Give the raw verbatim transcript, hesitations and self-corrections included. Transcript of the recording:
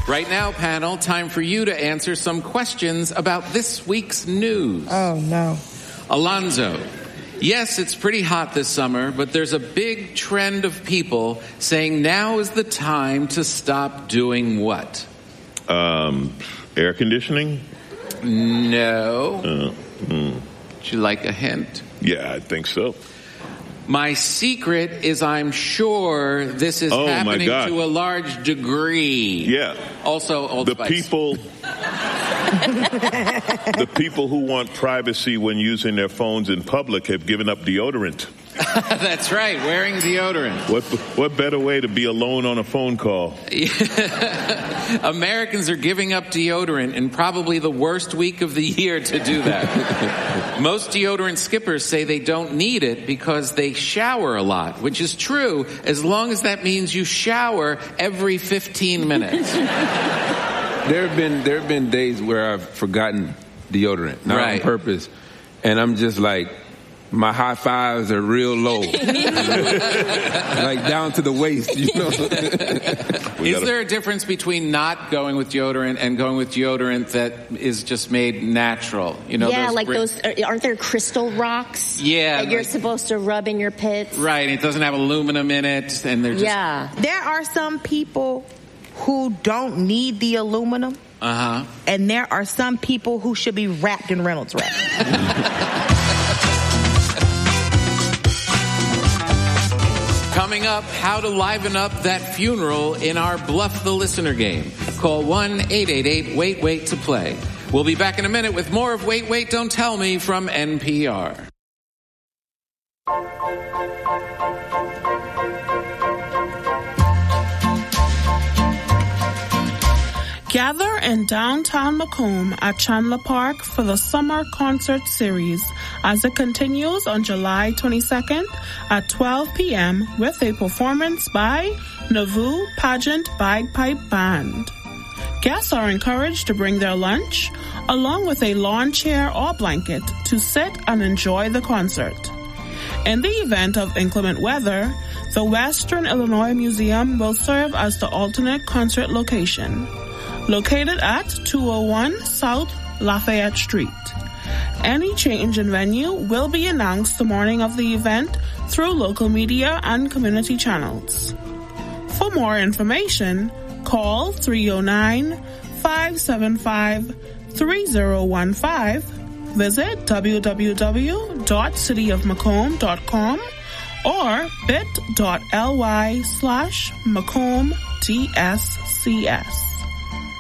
Right now, panel, time for you to answer some questions about this week's news. Oh, no. Alonzo, yes, it's pretty hot this summer, but there's a big trend of people saying now is the time to stop doing what? Um, air conditioning? No. Uh, mm. Would you like a hint? Yeah, I think so. My secret is I'm sure this is oh, happening to a large degree. Yeah. Also, Old the Spice. people, the people who want privacy when using their phones in public have given up deodorant. That's right, wearing deodorant. What what better way to be alone on a phone call? Americans are giving up deodorant in probably the worst week of the year to do that. Most deodorant skippers say they don't need it because they shower a lot, which is true as long as that means you shower every fifteen minutes. There have been there have been days where I've forgotten deodorant, not right. on purpose, and I'm just like, my high fives are real low, like down to the waist, you know. Is there a difference between not going with deodorant and going with deodorant that is just made natural? You know, yeah, those like br- those. Aren't there crystal rocks? Yeah, that you're like, supposed to rub in your pits. Right, it doesn't have aluminum in it, and they're just yeah. There are some people who don't need the aluminum, uh huh, and there are some people who should be wrapped in Reynolds wrap. Coming up, how to liven up that funeral in our Bluff the Listener game. Call one eight eight eight wait wait to play. We'll be back in a minute with more of Wait, Wait, Don't Tell Me from N P R. Gather in downtown Macomb at Chandler Park for the Summer Concert Series as it continues on July twenty-second at twelve p.m. with a performance by Nauvoo Pageant Bagpipe Band. Guests are encouraged to bring their lunch along with a lawn chair or blanket to sit and enjoy the concert. In the event of inclement weather, the Western Illinois Museum will serve as the alternate concert location, located at two oh one South Lafayette Street. Any change in venue will be announced the morning of the event through local media and community channels. For more information, call three oh nine, five seven five, three oh one five, visit w w w dot city of macomb dot com or bit.ly slash Macomb T S C S.